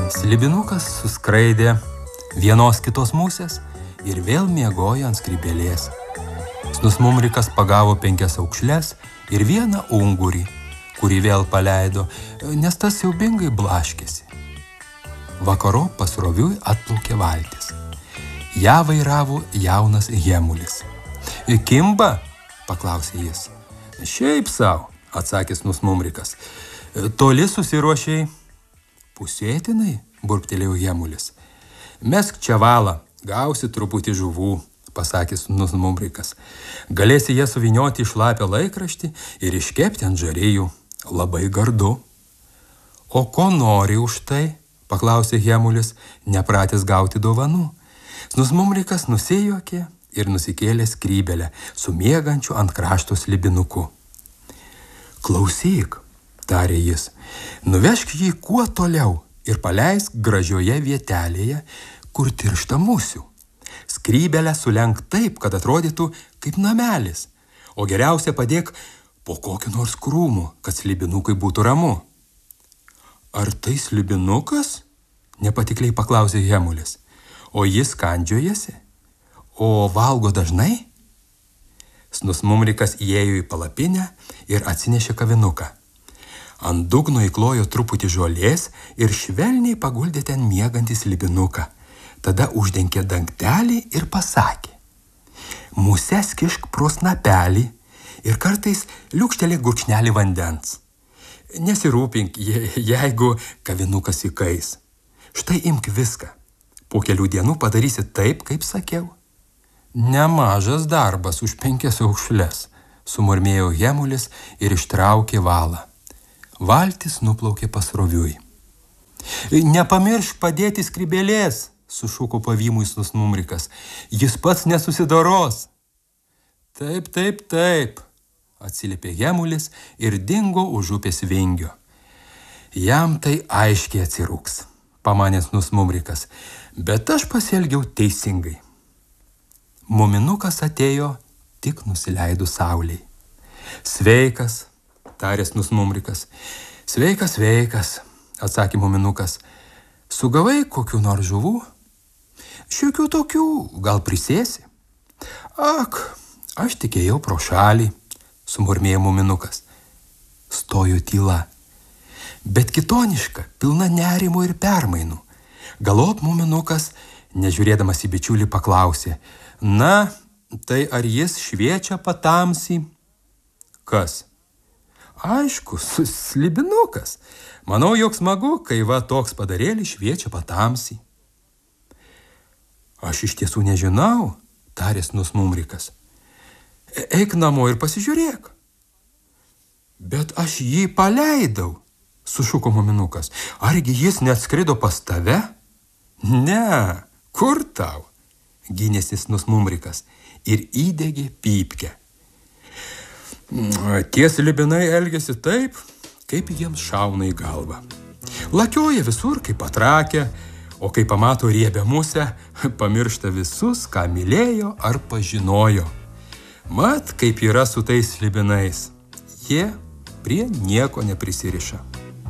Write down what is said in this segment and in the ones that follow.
Slibinukas suskraidė vienos kitos musės ir vėl miegojo ant skrybėlės. Snusmumrikas pagavo 5 aukšles ir 1 ungurį, kurį vėl paleido, nes tas siaubingai blaškėsi. Vakarop pasroviui atplaukė valtis. Ja vairavo jaunas Hemulis. Kimba? Paklausė jis. Šiaip sau, atsakė Snusmumrikas. Toli susiruošei? Pusėtinai, burbtelėjo Hemulis. Mesk čia valą, gausi truputį žuvų, pasakė Snusmumrikas. Galėsi jas suvinioti į šlapią laikraštį ir iškepti ant žarijų. Labai gardu. O ko nori už tai? Paklausė Hemulis, nepratęs gauti dovanų. Snusmumrikas nusijuokė ir nusikėlė skrybelę su miegančiu ant krašto slibinuku. Klausyk, tarė jis, nuvežk jį kuo toliau ir paleisk gražioje vietelėje, kur tiršta musių. Skrybelę sulenk taip, kad atrodytų kaip namelis, o geriausia padėk po kokiu nors krūmu, kad slibinukui būtų ramu. Ar tai slibinukas? Nepatikliai paklausė Hemulis. O jis kandžiojasi? O valgo dažnai? Snusmumrikas įėjo į palapinę ir atsinešė kavinuką. Ant dugno įklojo truputį žolės ir švelniai paguldė ten miegantį slibinuką. Tada uždenkė dangtelį ir pasakė. Muses kišk pro snapelį ir kartais liukštelė gurkšnelį vandens. Nesirūpink, jeigu kavinukas įkais. Štai imk viską. Po kelių dienų padarysi taip, kaip sakiau. Nemažas darbas už 5 aukšles, sumurmėjo Hemulis ir ištraukė valą. Valtis nuplaukė pasroviui. Nepamiršk padėti skrybėlės, sušuko pavymui Snusmumrikas. Jis pats nesusidoros. Taip, atsiliepė Hemulis ir dingo už upės vingio. Jam tai aiškiai atsirūks, pamanė Snusmumrikas, bet aš pasielgiau teisingai. Muminukas atėjo tik nusileidus saulei. Sveikas, tarė Snusmumrikas. Sveikas, atsakė Muminukas. Sugavai kokių nors žuvų? Šiokių tokių, gal prisėsi? Ak, aš tikėjau pro šalį, sumurmėjo Muminukas. Stojo tyla, bet kitoniška, pilna nerimo ir permainų. Galop Muminukas, nežiūrėdamas į bičiulį, paklausė. Na, tai ar jis šviečia patamsį? Kas? Aišku, slibinukas. Manau, jog smagu, kai va toks padarėlis šviečia patamsį. Aš iš tiesų nežinau, tarė Snusmumrikas. Eik namo ir pasižiūrėk. Bet aš jį paleidau, sušuko Muminukas. Argi jis neatskrido pas tave? Ne, kur tau? Gynėsi Snusmumrikas ir įdegė pypkę. Tie slibinai elgiasi taip, kaip jiems šauna į galvą. Lakioja visur, kaip patrakę, o kai pamato riebią musę, pamiršta visus, ką mylėjo ar pažinojo. Mat, kaip yra su tais slibinais, jie prie nieko neprisiriša.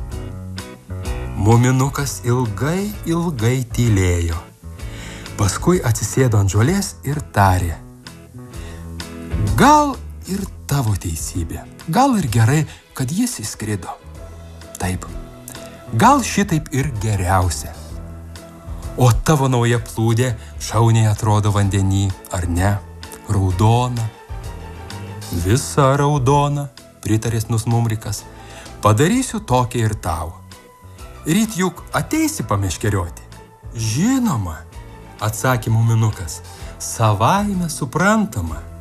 Muminukas ilgai tylėjo. Paskui atsisėdo ant žolės ir tarė. Gal ir tavo teisybė, gal ir gerai, kad jis įskrido. Taip, gal šitaip ir geriausia. O tavo nauja plūdė šauniai atrodo vandenį, ar ne? Raudona. Visa raudona, pritarė Snusmumrikas. Padarysiu tokią ir tau. Ryt juk ateisi pameškerioti? Žinoma, atsakė Muminukas. Savaime suprantama.